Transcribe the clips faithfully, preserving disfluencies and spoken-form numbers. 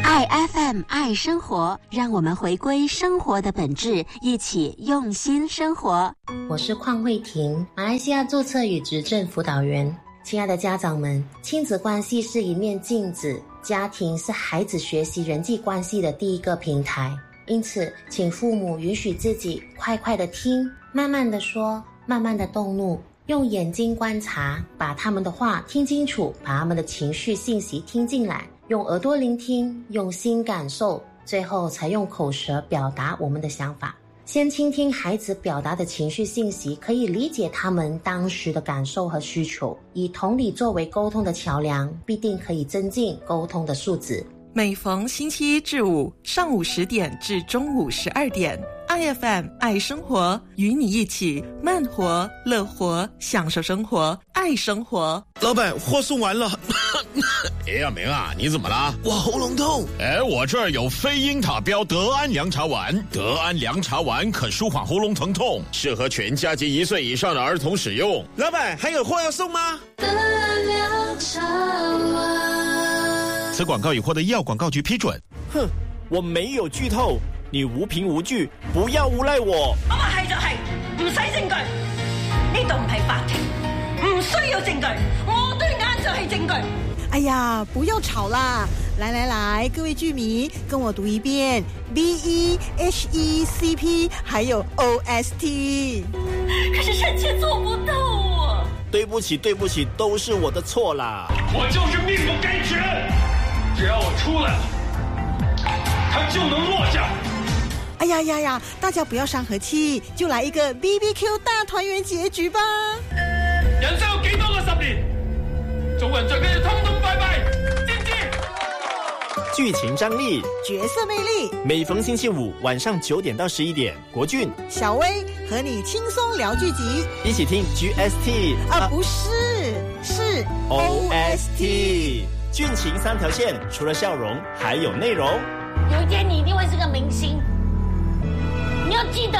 爱 F M 爱生活，让我们回归生活的本质，一起用心生活。 我是邝慧婷，马来西亚注册与执政辅导员。亲爱的家长们，亲子关系是一面镜子，家庭是孩子学习人际关系的第一个平台。因此，请父母允许自己快快的听，慢慢的说，慢慢的动怒，用眼睛观察，把他们的话听清楚，把他们的情绪信息听进来，用耳朵聆听，用心感受，最后才用口舌表达我们的想法。先倾听孩子表达的情绪信息，可以理解他们当时的感受和需求，以同理作为沟通的桥梁，必定可以增进沟通的素质。 每逢星期一至五上午十点至中午十二点，爱 F M 爱生活，与你一起慢活、乐活，享受生活，爱生活。 老板，货送完了。 哎呀，明啊，你怎么了？ 我喉咙痛。 哎，我这儿有非英塔标德安凉茶丸，德安凉茶丸可舒缓喉咙疼痛，适合全家及一岁以上的儿童使用。 老板，还有货要送吗？ 德安凉茶丸。 此广告已获得医药广告局批准。 哼，我沒有劇透，你無憑無據，不要誣賴我。 咁啊係就係，唔使證據，呢度唔係法庭，唔需要證據，我對眼就係證據。 哎呀，不要吵啦！來來來，各位劇迷，跟我讀一遍 B E H E C P， 還有 O S T。 可是臣妾做不到啊！ 對不起，對不起，都是我的錯啦。 我就是命不該絕。只要我出來了，他就能落下。 哎呀呀呀！大家不要傷和氣，就來一個 B B Q 大團圓結局吧。 人生有幾多個十年？做人最緊要通通拜拜，知唔知？ 劇情張力， 角色魅力。 每逢星期五晚上九點到十一點，國俊、 小薇和你輕鬆聊劇集， 一起聽 G S T 啊，不是，是 O S T。 劇情三條線，除了笑容，還有內容。 有一天你一定會是個明星，你要記得，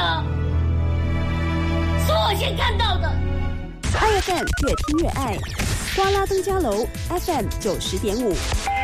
是我先看到的。 愛 F M 越聽越愛，瓜拉登嘉樓 F M 九十點五。